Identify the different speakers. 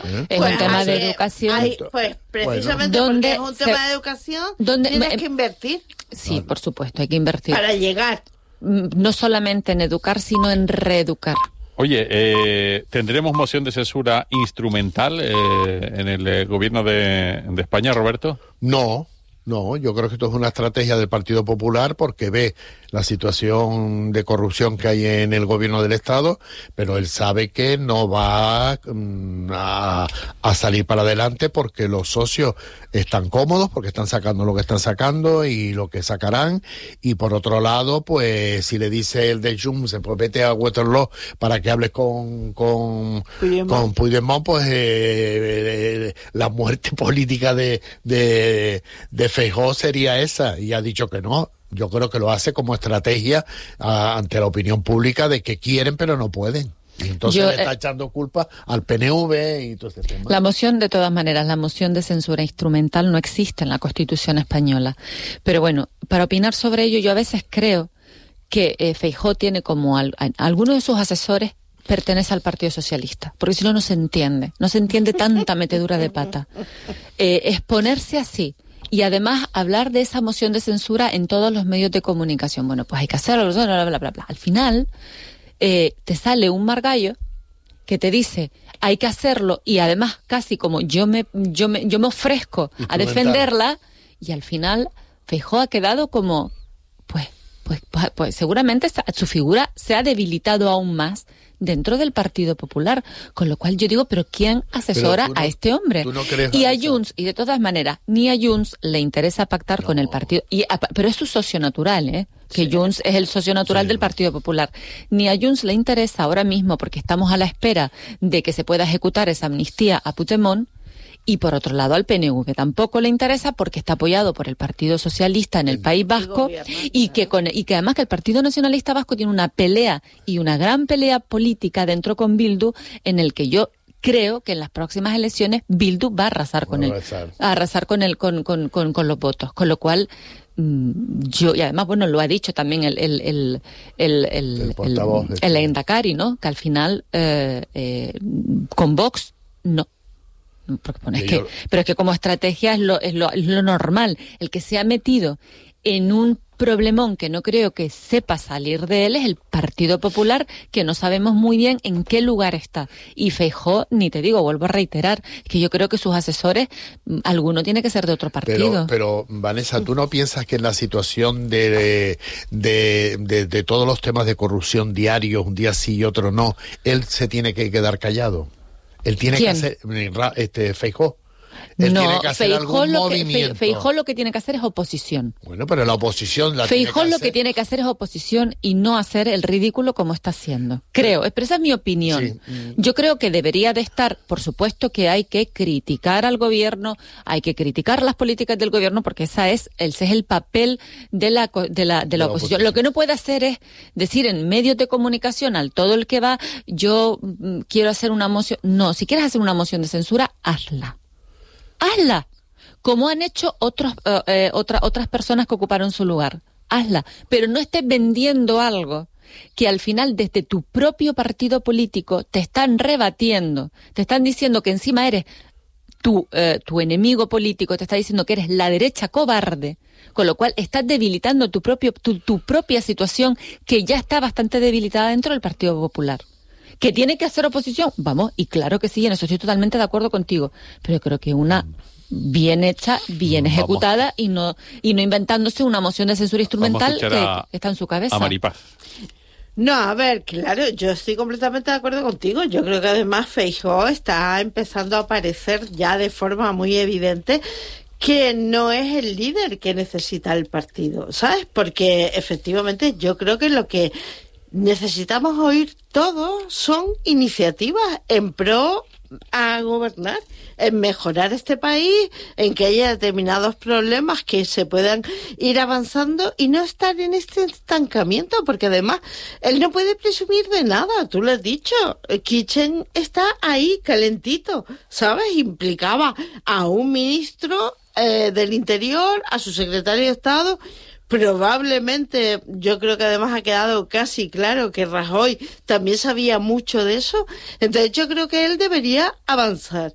Speaker 1: es un tema de educación.
Speaker 2: Pues precisamente porque es un tema de educación, tienes que invertir.
Speaker 1: Sí, por supuesto, hay que invertir.
Speaker 2: Para llegar.
Speaker 1: No solamente en educar, sino en reeducar.
Speaker 3: Oye, ¿tendremos moción de censura instrumental en el gobierno de España, Roberto?
Speaker 4: No, yo creo que esto es una estrategia del Partido Popular porque ve la situación de corrupción que hay en el gobierno del Estado, pero él sabe que no va a salir para adelante porque los socios están cómodos, porque están sacando lo que están sacando y lo que sacarán, y por otro lado, pues si le dice el de Junts, pues vete a Waterloo para que hables con Puigdemont, pues la muerte política de Feijóo sería esa, y ha dicho que no. Yo creo que lo hace como estrategia ante la opinión pública de que quieren pero no pueden. Y entonces le está echando culpa al PNV y todo este tema.
Speaker 1: La moción, de todas maneras, la moción de censura instrumental no existe en la Constitución española. Pero bueno, para opinar sobre ello, yo a veces creo que Feijóo tiene como alguno de sus asesores pertenece al Partido Socialista, porque si no, no se entiende tanta metedura de pata. Exponerse así y además hablar de esa moción de censura en todos los medios de comunicación. Bueno, pues hay que hacerlo, bla, bla, bla, bla, bla. Al final te sale un margallo que te dice hay que hacerlo y además casi como yo me ofrezco a defenderla, y al final Feijóo ha quedado como pues seguramente su figura se ha debilitado aún más dentro del Partido Popular, con lo cual yo digo, pero ¿quién asesora a este hombre?
Speaker 4: ¿Tú no crees
Speaker 1: y a Junts, y de todas maneras, ni a Junts le interesa pactar con el partido, pero es su socio natural, que Junts es el socio natural del Partido Popular. Ni a Junts le interesa ahora mismo, porque estamos a la espera de que se pueda ejecutar esa amnistía a Puigdemont, y por otro lado al PNV, que tampoco le interesa porque está apoyado por el Partido Socialista en el País Vasco, y que además que el Partido Nacionalista Vasco tiene una pelea y una gran pelea política dentro con Bildu, en el que yo creo que en las próximas elecciones Bildu va a arrasar con los votos, con lo cual y además, bueno, lo ha dicho también el Endacari, ¿no? Que al final con Vox no. Porque, bueno, pero es que como estrategia es lo normal. El que se ha metido en un problemón que no creo que sepa salir de él es el Partido Popular, que no sabemos muy bien en qué lugar está. Y Feijóo, ni te digo, vuelvo a reiterar, que yo creo que sus asesores, alguno tiene que ser de otro partido.
Speaker 4: Pero Vanessa, ¿tú no piensas que en la situación de todos los temas de corrupción diarios, un día sí y otro no, él se tiene que quedar callado? Él tiene que hacer, Feijóo. Él tiene que hacer algún movimiento.
Speaker 1: Feijóo lo que tiene que hacer es oposición.
Speaker 4: Bueno, pero la oposición
Speaker 1: Feijóo lo que tiene que hacer es oposición y no hacer el ridículo como está haciendo. Creo, pero esa es mi opinión. Sí. Yo creo que debería de estar, por supuesto que hay que criticar al gobierno, hay que criticar las políticas del gobierno, porque ese es el papel de la oposición. Lo que no puede hacer es decir en medios de comunicación al todo el que va, yo quiero hacer una moción. No, si quieres hacer una moción de censura, hazla, como han hecho otras personas que ocuparon su lugar. Hazla, pero no estés vendiendo algo que al final desde tu propio partido político te están rebatiendo, te están diciendo que encima eres tu enemigo político, te está diciendo que eres la derecha cobarde, con lo cual estás debilitando tu propia situación, que ya está bastante debilitada dentro del Partido Popular. ¿Que tiene que hacer oposición? Vamos, y claro que sí, en eso estoy totalmente de acuerdo contigo, pero creo que una bien hecha, bien ejecutada, y no inventándose una moción de censura instrumental que está en su cabeza.
Speaker 3: A Maripaz.
Speaker 2: No, a ver, claro, yo estoy completamente de acuerdo contigo. Yo creo que además Feijóo está empezando a aparecer ya de forma muy evidente que no es el líder que necesita el partido, ¿sabes? Porque efectivamente yo creo que lo que necesitamos oír todos son iniciativas en pro a gobernar, en mejorar este país, en que haya determinados problemas que se puedan ir avanzando y no estar en este estancamiento, porque además él no puede presumir de nada, tú lo has dicho, Kitchen está ahí calentito, ¿sabes? Implicaba a un ministro del Interior, a su secretario de Estado. Probablemente, yo creo que además ha quedado casi claro que Rajoy también sabía mucho de eso. Entonces yo creo que él debería avanzar.